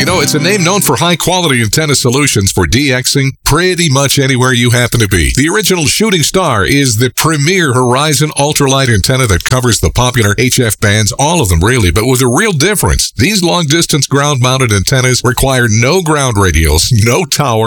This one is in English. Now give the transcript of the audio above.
know, it's a name known for high-quality antenna solutions for DXing pretty much anywhere you happen to be. The original Shooting Star is the premier Horizon ultralight antenna that covers the popular HF bands, all of them really, but with a real difference. These long-distance ground-mounted antennas require no ground radios, no tower,